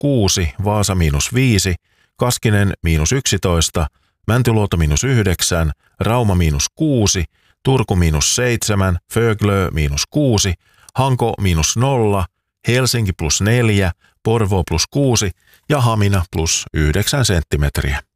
6, Vaasa -5, Kaskinen -11, Mäntyluoto -9, Rauma -6, Turku -7, Föglö -6, Hanko -0, Helsinki +4, Porvoo +6 ja Hamina +9 senttimetriä.